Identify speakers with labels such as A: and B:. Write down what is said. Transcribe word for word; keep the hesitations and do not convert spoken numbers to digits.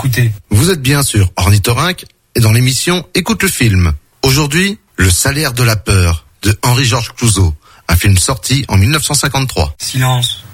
A: Écoutez.
B: Vous êtes bien sûr Ornithorynque et dans l'émission Écoute le film. Aujourd'hui, Le salaire de la peur de Henri-Georges Clouzot, un film sorti en mille neuf cent cinquante-trois.
A: Silence.